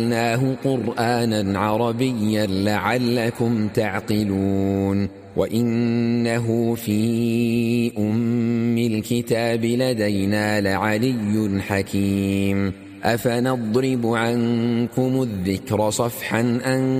جعلناه قرآنا عربيا لعلكم تعقلون وإنه في أم الكتاب لدينا لعلي حكيم أفنضرب عنكم الذكر صفحا أن